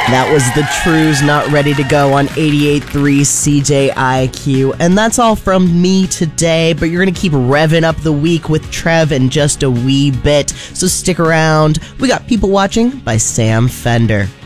That was the Trues, Not Ready to Go on 88.3 CJIQ. And that's all from me today, but you're going to keep revving up the week with Trev in just a wee bit. So stick around. We got People Watching by Sam Fender.